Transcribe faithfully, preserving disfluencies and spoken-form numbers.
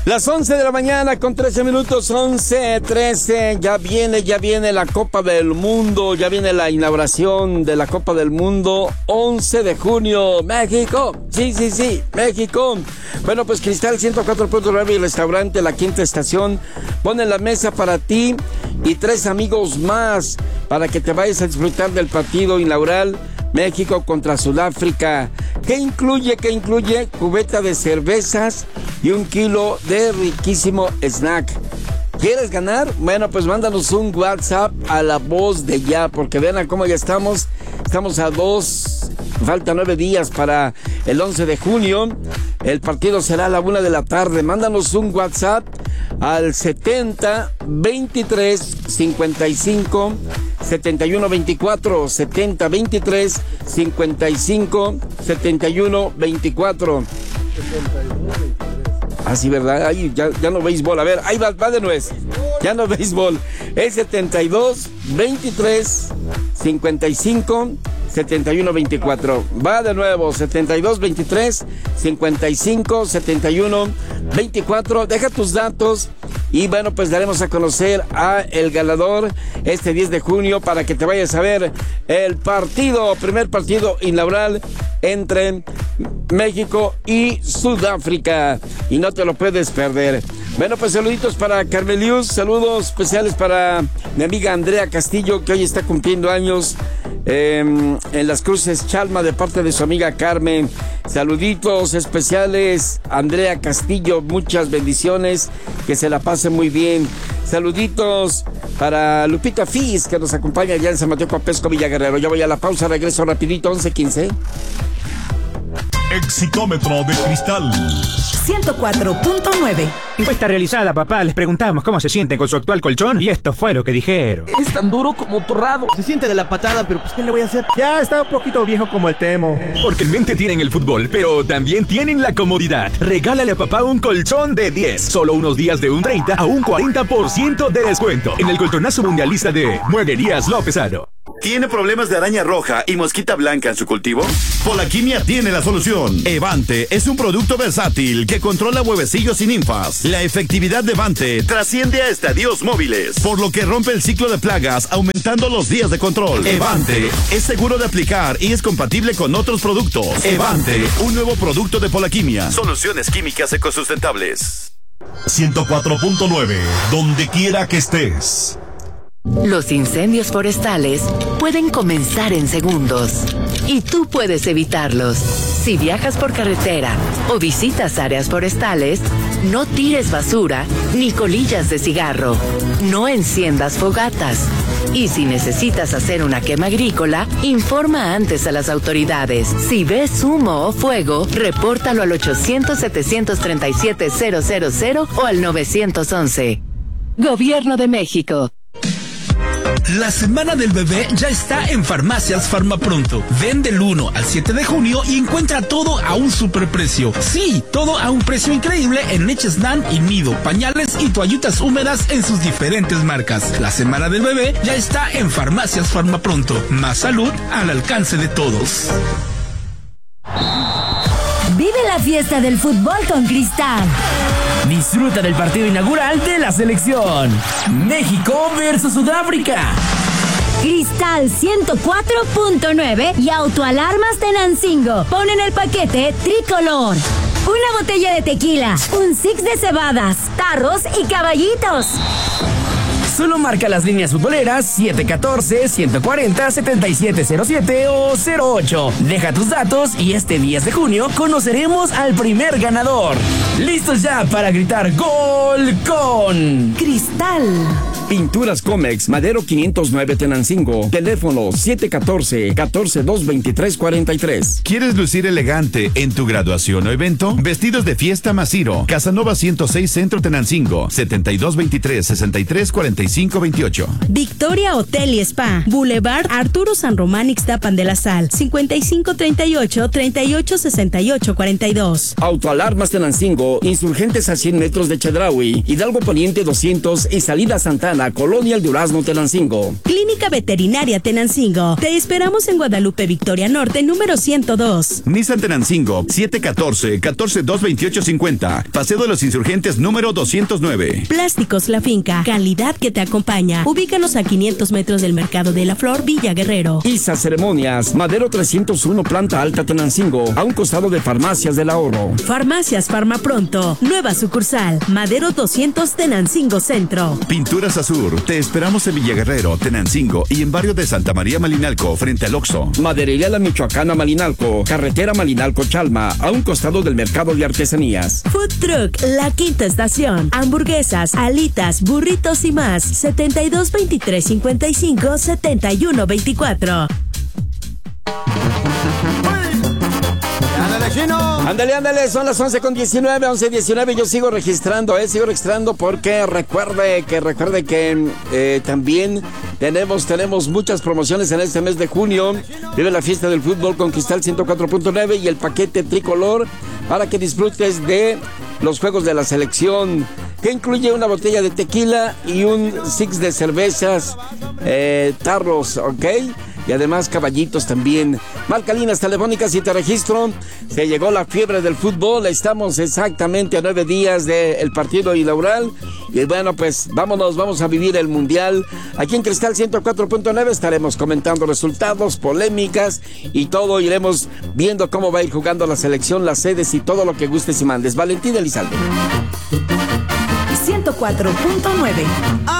Las once de la mañana con trece minutos, once, trece, ya viene, ya viene la Copa del Mundo, ya viene la inauguración de la Copa del Mundo, once de junio, México, sí, sí, sí, México. Bueno, pues Cristal ciento cuatro punto nueve y restaurante La Quinta Estación ponen la mesa para ti y tres amigos más para que te vayas a disfrutar del partido inaugural México contra Sudáfrica. ¿Qué incluye? ¿Qué incluye? Cubeta de cervezas y un kilo de riquísimo snack. ¿Quieres ganar? Bueno, pues mándanos un WhatsApp a la voz de ya, porque vean a cómo ya estamos. Estamos a dos, falta nueve días para el once de junio. El partido será a la una de la tarde. Mándanos un WhatsApp al setenta, veintitrés, cincuenta y cinco, setenta y uno, veinticuatro, setenta, veintitrés, cincuenta y cinco, setenta y uno, veinticuatro. Ah, sí, ¿verdad? Ahí ya, ya no béisbol. A ver, ahí va, va de nuez. Ya no béisbol. Es setenta y dos, veintitrés, cincuenta y cinco, setenta y uno, veinticuatro. Va de nuevo, setenta y dos, veintitrés, cincuenta y cinco, setenta y uno, veinticuatro. Deja tus datos y bueno, pues daremos a conocer a el ganador este diez de junio para que te vayas a ver el partido, primer partido inaugural entre México y Sudáfrica. Y no te lo puedes perder. Bueno, pues saluditos para Carmelius, saludos especiales para mi amiga Andrea Castillo, que hoy está cumpliendo años eh, en Las Cruces Chalma, de parte de su amiga Carmen. Saluditos especiales, Andrea Castillo, muchas bendiciones, que se la pase muy bien. Saluditos para Lupita Fis, que nos acompaña allá en San Mateo Coapesco, Villa Guerrero. Ya voy a la pausa, regreso rapidito, once quince. Exitómetro de Cristal ciento cuatro punto nueve. Encuesta realizada, papá. Les preguntamos cómo se sienten con su actual colchón y esto fue lo que dijeron. Es tan duro como torrado. Se siente de la patada, pero pues ¿qué le voy a hacer? Ya está un poquito viejo como el Temo. Porque en mente tienen el fútbol, pero también tienen la comodidad. Regálale a papá un colchón de diez. Solo unos días de un treinta a un cuarenta por ciento de descuento en el colchonazo mundialista de Mueblerías López Aro. ¿Tiene problemas de araña roja y mosquita blanca en su cultivo? Polaquimia tiene la solución. Evante es un producto versátil que controla huevecillos y ninfas. La efectividad de Evante trasciende a estadios móviles, por lo que rompe el ciclo de plagas, aumentando los días de control. Evante es seguro de aplicar y es compatible con otros productos. Evante, un nuevo producto de Polaquimia. Soluciones químicas ecosustentables. ciento cuatro punto nueve, donde quiera que estés. Los incendios forestales pueden comenzar en segundos y tú puedes evitarlos. Si viajas por carretera o visitas áreas forestales, no tires basura ni colillas de cigarro. No enciendas fogatas. Y si necesitas hacer una quema agrícola, informa antes a las autoridades. Si ves humo o fuego, repórtalo al ochocientos, setecientos treinta y siete, cero cero cero o al nueve once. Gobierno de México. La semana del bebé ya está en Farmacias Farmapronto. Ven del uno al siete de junio y encuentra todo a un superprecio. Sí, todo a un precio increíble en leches Nan y Nido, pañales y toallitas húmedas en sus diferentes marcas. La semana del bebé ya está en Farmacias Farmapronto. Más salud al alcance de todos. Vive la fiesta del fútbol con Cristal. Disfruta del partido inaugural de la selección. México versus Sudáfrica. Cristal ciento cuatro punto nueve y Autoalarmas Tenancingo ponen el paquete tricolor. Una botella de tequila, un six de cebadas, tarros y caballitos. Solo marca las líneas futboleras siete uno cuatro, uno cuatro cero, siete siete cero siete o cero ocho. Deja tus datos y este diez de junio conoceremos al primer ganador. ¡Listos ya para gritar gol con Cristal! Pinturas Comex, Madero quinientos nueve Tenancingo. Teléfono siete uno cuatro, uno cuatro dos, dos tres cuatro tres. ¿Quieres lucir elegante en tu graduación o evento? Vestidos de fiesta Masiro. Casanova ciento seis Centro Tenancingo. setenta y dos veintitrés, sesenta y tres cuarenta y y cinco veintiocho. Victoria Hotel y Spa, Boulevard Arturo San Román Ixtapan de la Sal, cincuenta y cinco treinta y ocho, treinta y ocho sesenta y ocho cuarenta y dos. Autoalarmas Tenancingo, insurgentes a cien metros de Chedraui, Hidalgo Poniente doscientos y Salida Santana, Colonia El Durazno, Tenancingo. Clínica Veterinaria Tenancingo, te esperamos en Guadalupe Victoria Norte, número ciento dos. Nissan Tenancingo, siete uno cuatro, uno cuatro dos, veintiocho cincuenta, Paseo de los Insurgentes número doscientos nueve. Plásticos La Finca, calidad que te acompaña. Ubícanos a quinientos metros del Mercado de la Flor, Villa Guerrero. Isa Ceremonias, Madero trescientos uno, planta alta, Tenancingo, a un costado de Farmacias del Ahorro. Farmacias Farma Pronto, nueva sucursal, Madero doscientos, Tenancingo Centro. Pinturas Azur, te esperamos en Villa Guerrero, Tenancingo y en barrio de Santa María Malinalco, frente al Oxxo. Maderería La Michoacana Malinalco, carretera Malinalco-Chalma, a un costado del Mercado de Artesanías. Food Truck La Quinta Estación, hamburguesas, alitas, burritos y más, setenta y dos veintitrés cincuenta y cinco, setenta y uno veinticuatro. Ándale, ándale, son las once con diecinueve, once diecinueve, yo sigo registrando, eh, sigo registrando porque recuerde que, recuerde que eh, también tenemos, tenemos muchas promociones en este mes de junio. Vive la fiesta del fútbol con Cristal ciento cuatro punto nueve y el paquete tricolor para que disfrutes de los juegos de la selección, que incluye una botella de tequila y un six de cervezas, eh, tarros, ¿ok? Y además caballitos también. Marca líneas telefónicas y te registro. Se llegó la fiebre del fútbol. Estamos exactamente a nueve días del partido inaugural. Y bueno, pues vámonos, vamos a vivir el Mundial. Aquí en Cristal ciento cuatro punto nueve estaremos comentando resultados, polémicas y todo. Iremos viendo cómo va a ir jugando la selección, las sedes y todo lo que gustes y mandes. Valentín Elizalde. ciento cuatro punto nueve.